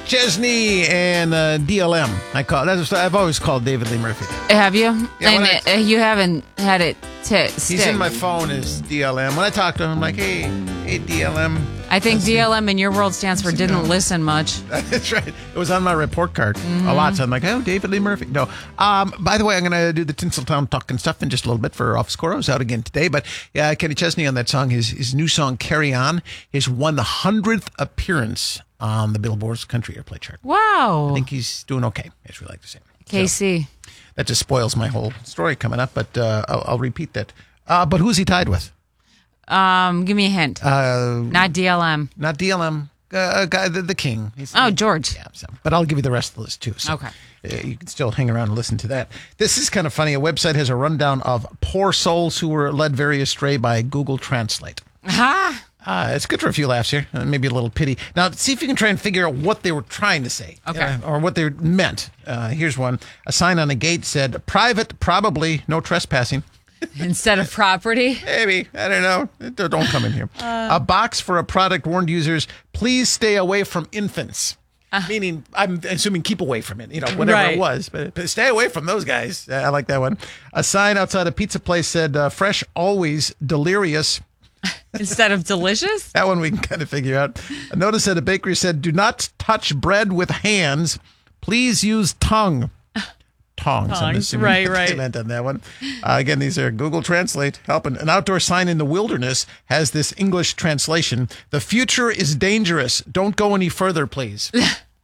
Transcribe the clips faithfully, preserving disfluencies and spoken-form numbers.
Chesney and uh, D L M. I call that's I've always called David Lee Murphy. Have you? Yeah, and I, you haven't had it t- stick. He's in my phone as D L M. When I talk to him, I'm like, hey, hey, D L M. I think Let's D L M see. in your world stands for didn't No. listen much. That's right. It was on my report card Mm-hmm. a lot. So I'm like, oh, David Lee Murphy. No. Um, by the way, I'm going to do the Tinseltown talking stuff in just a little bit for Office Cora. It's out again today. But yeah, Kenny Chesney on that song, his, his new song, Carry On, has won the hundredth appearance on the Billboard's country airplay chart. Wow. I think he's doing okay, as we like to say. K C. So, that just spoils my whole story coming up, but uh, I'll, I'll repeat that. Uh, but who's he tied with? Um, give me a hint. Uh, Not D L M. not D L M. Uh, guy, the, the king. He's, Oh, George. Yeah, so, but I'll give you the rest of the list too. So, Okay. Uh, you can still hang around and listen to that. This is kind of funny. A website has a rundown of poor souls who were led very astray by Google Translate. Ha! Uh, it's good for a few laughs here, uh, maybe a little pity. Now, see if you can try and figure out what they were trying to say, Okay. uh, or what they meant. Uh, here's one: a sign on a gate said, "Private, probably no trespassing." Instead of property. Maybe. I don't know. Don't don't come in here. Uh, a box for a product warned users, please stay away from infants. Uh, Meaning, I'm assuming keep away from it, you know, whatever Right. it was. But, but stay away from those guys. I like that one. A sign outside a pizza place said, uh, fresh, always, delirious. Instead of delicious? That one we can kind of figure out. A notice at a bakery said, do not touch bread with hands. Please use tongue. Tongs, I'm Tongs, assuming right, what they right. meant on that one. Uh, again, these are Google Translate helping. An outdoor sign in the wilderness has this English translation. The future is dangerous. Don't go any further, please.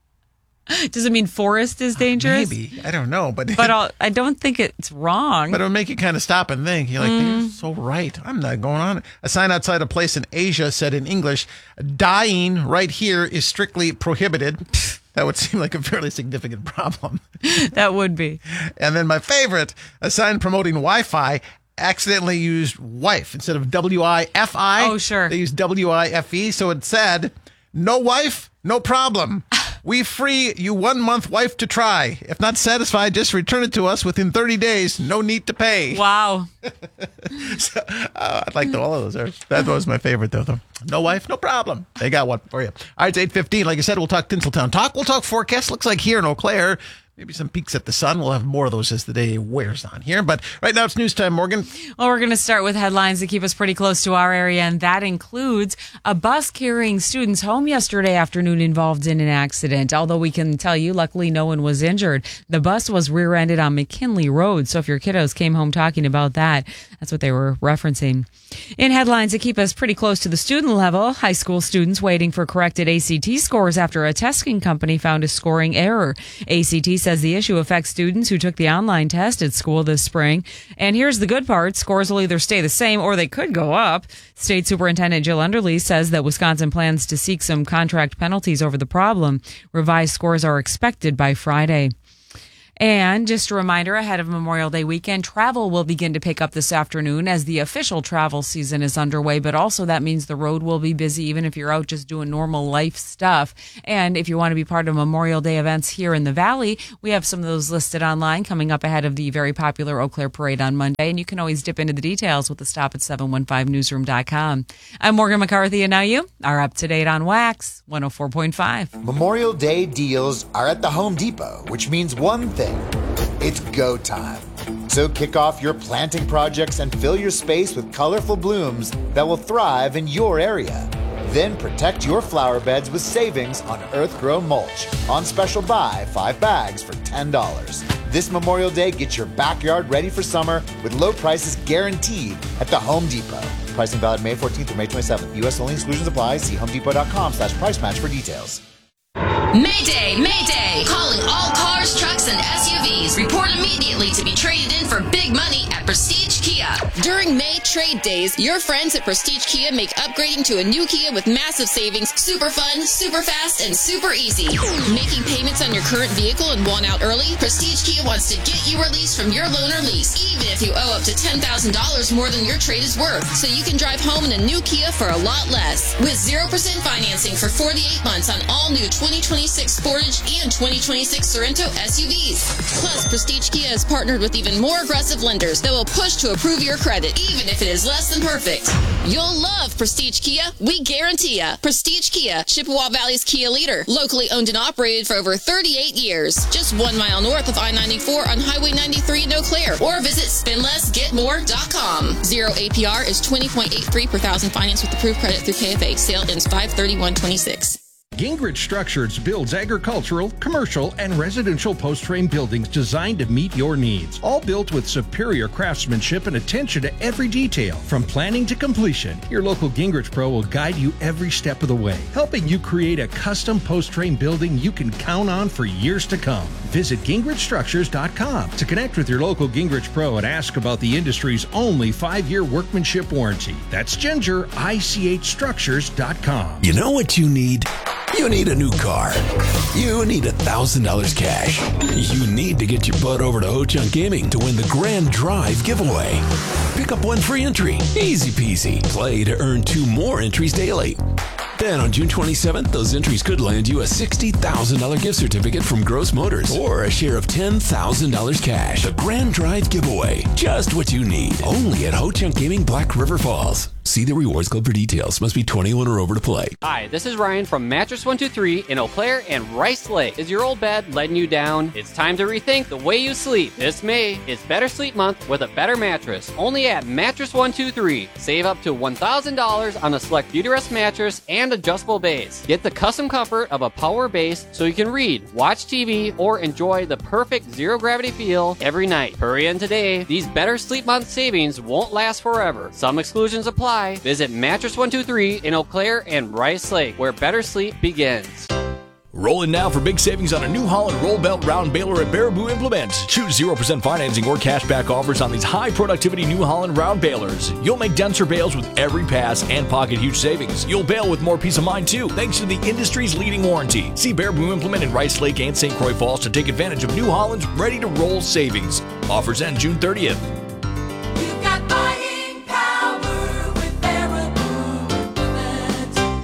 Does it mean forest is dangerous? Maybe. I don't know. But, But I'll, I don't think it's wrong. but it'll make you kind of stop and think. You're like, they're so right. I'm not going on. A sign outside a place in Asia said in English, dying right here is strictly prohibited. That would seem like a fairly significant problem. That would be. And then my favorite, a sign promoting Wi-Fi accidentally used wife instead of W I F I. Oh, sure. They used W I F E. So it said, no wife, no problem. We free you one month wife to try. If not satisfied, just return it to us within thirty days. No need to pay. Wow. So, uh, I'd like all of those. There. That was my favorite, though, though. No wife, no problem. They got one for you. All right, it's eight fifteen. Like I said, we'll talk Tinseltown talk. We'll talk forecast. Looks like here in Eau Claire, maybe some peeks at the sun. We'll have more of those as the day wears on here. But right now it's news time, Morgan. Well, we're going to start with headlines that keep us pretty close to our area, and that includes a bus carrying students home yesterday afternoon involved in an accident. Although we can tell you, luckily, no one was injured. The bus was rear-ended on McKinley Road, so if your kiddos came home talking about that, that's what they were referencing. In headlines that keep us pretty close to the student level, high school students waiting for corrected A C T scores after a testing company found a scoring error. A C T says the issue affects students who took the online test at school this spring. And here's the good part. Scores will either stay the same or they could go up. State Superintendent Jill Underly says that Wisconsin plans to seek some contract penalties over the problem. Revised scores are expected by Friday. And just a reminder, ahead of Memorial Day weekend, travel will begin to pick up this afternoon as the official travel season is underway, but also that means the road will be busy even if you're out just doing normal life stuff. And if you want to be part of Memorial Day events here in the Valley, we have some of those listed online coming up ahead of the very popular Eau Claire Parade on Monday, and you can always dip into the details with a stop at seven one five newsroom dot com. I'm Morgan McCarthy, and now you are up to date on Wax one oh four point five. Memorial Day deals are at the Home Depot, which means one thing. It's go time. So kick off your planting projects and fill your space with colorful blooms that will thrive in your area. Then protect your flower beds with savings on Earthgrow mulch. On special buy, five bags for ten dollars. This Memorial Day, get your backyard ready for summer with low prices guaranteed at the Home Depot. Pricing valid May fourteenth through May twenty-seventh. U S only, exclusions apply. See homedepot.com slash price match for details. Mayday, Mayday! Calling all cars, trucks, and S U Vs. Report immediately to be traded in for big money at Prestige Kia. During May Trade Days, your friends at Prestige Kia make upgrading to a new Kia with massive savings super fun, super fast, and super easy. Making payments on your current vehicle and want out early? Prestige Kia wants to get you released from your loan or lease, even if you owe up to ten thousand dollars more than your trade is worth, so you can drive home in a new Kia for a lot less. With zero percent financing for forty-eight months on all new twenty twenty-six Sportage and twenty twenty-six Sorento S U Vs. Plus, Prestige Kia has partnered with even more aggressive lenders that will push to approve your credit, even if it it is less than perfect. You'll love Prestige Kia. We guarantee ya. Prestige Kia, Chippewa Valley's Kia leader. Locally owned and operated for over thirty-eight years. Just one mile north of I ninety-four on Highway ninety-three in Eau Claire. Or visit spend less get more dot com. Zero A P R is twenty point eight three per thousand finance with approved credit through K F A. Sale ends five thirty-one twenty-six. Gingrich Structures builds agricultural, commercial, and residential post-frame buildings designed to meet your needs. All built with superior craftsmanship and attention to every detail. From planning to completion, your local Gingrich Pro will guide you every step of the way, helping you create a custom post-frame building you can count on for years to come. Visit Gingrich Structures dot com to connect with your local Gingrich Pro and ask about the industry's only five-year workmanship warranty. That's Ginger I C H Structures dot com. You know what you need? You need a new car. You need one thousand dollars cash. You need to get your butt over to Ho-Chunk Gaming to win the Grand Drive giveaway. Pick up one free entry. Easy peasy. Play to earn two more entries daily. Then on June twenty-seventh, those entries could land you a sixty thousand dollars gift certificate from Gross Motors or a share of ten thousand dollars cash. The Grand Drive giveaway. Just what you need. Only at Ho-Chunk Gaming, Black River Falls. See the Rewards Club for details. Must be twenty-one or over to play. Hi, this is Ryan from Mattress one two three in Eau Claire and Rice Lake. Is your old bed letting you down? It's time to rethink the way you sleep. This May is Better Sleep Month with a better mattress. Only at Mattress one two three. Save up to one thousand dollars on a select Beautyrest mattress and adjustable base. Get the custom comfort of a power base so you can read, watch T V, or enjoy the perfect zero gravity feel every night. Hurry in today. These Better Sleep Month savings won't last forever. Some exclusions apply. Visit Mattress one two three in Eau Claire and Rice Lake, where better sleep begins. Rolling now for big savings on a New Holland roll belt round baler at Baraboo Implement. Choose zero percent financing or cashback offers on these high productivity New Holland round balers. You'll make denser bales with every pass and pocket huge savings. You'll bale with more peace of mind too, thanks to the industry's leading warranty. See Baraboo Implement in Rice Lake and Saint Croix Falls to take advantage of New Holland's ready to roll savings. Offers end June thirtieth. You've got buying power with Baraboo Implement.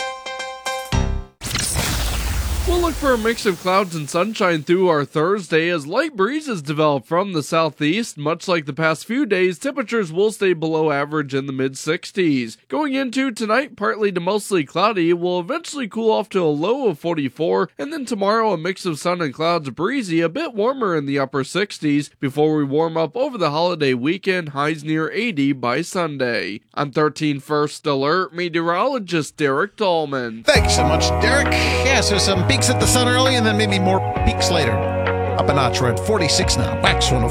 We'll look for a mix of clouds and sunshine through our Thursday as light breezes develop from the southeast. Much like the past few days, temperatures will stay below average in the mid sixties. Going into tonight, partly to mostly cloudy, will eventually cool off to a low of forty-four, and then tomorrow a mix of sun and clouds, breezy, a bit warmer in the upper sixties, before we warm up over the holiday weekend, highs near eighty by Sunday. I'm thirteen First Alert meteorologist Derek Tallman. Thanks so much, Derek. Yeah, so some peaks at the sun early and then maybe more peaks later. Up a notch, we're at forty-six now. Wax one oh